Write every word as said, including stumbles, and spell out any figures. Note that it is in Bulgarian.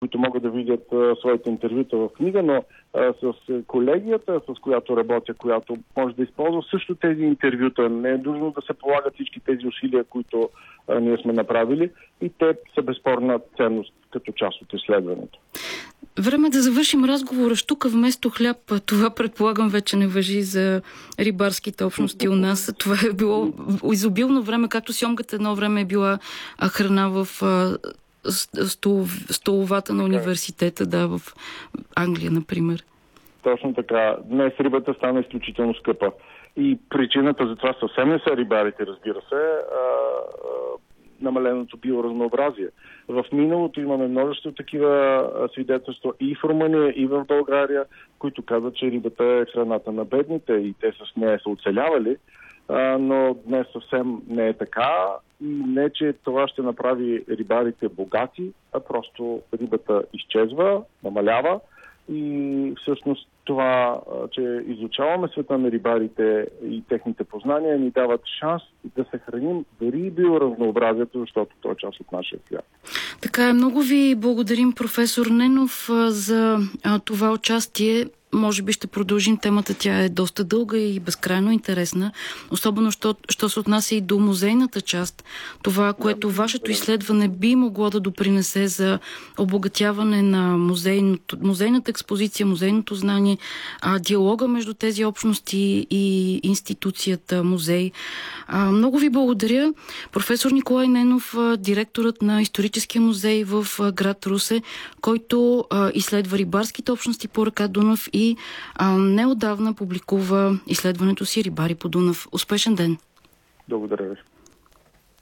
които могат да видят а, своите интервюта в книга, но а, с колегията, с която работя, която може да използва също тези интервюта. Не е нужно да се полагат всички тези усилия, които а, ние сме направили, и те са безспорна ценност като част от изследването. Време е да завършим разговора. Щука вместо хляб. Това, предполагам, вече не важи за рибарските общности у нас. Това е било изобилно време, както сьомгата едно време е била храна в стол, столовата на университета, да, в Англия, например. Точно така. Днес рибата стана изключително скъпа. И причината за това съвсем не са рибарите, разбира се, а, а намаленото биоразнообразие. В миналото имаме множество такива свидетелства и в Румъния, и в България, които казват, че рибата е храната на бедните и те с нея са оцелявали, а, но днес съвсем не е така и не, че това ще направи рибарите богати, а просто рибата изчезва, намалява и всъщност това, че изучаваме света на рибарите и техните познания, ни дават шанс да се храним дори и биоразнообразието, защото то е част от нашия свят. Така е. Много ви благодарим, професор Ненов, за това участие. Може би ще продължим темата. Тя е доста дълга и безкрайно интересна. Особено, що, що се отнася и до музейната част. Това, което вашето изследване би могло да допринесе за обогатяване на музейното, музейната експозиция, музейното знание, а, диалога между тези общности и институцията музей. А, много ви благодаря. Професор Николай Ненов, директорът на Историческия музей в град Русе, който а, изследва рибарските общности по река Дунав и а, неотдавна публикува изследването си "Рибари по Дунав". Успешен ден! Благодаря ви.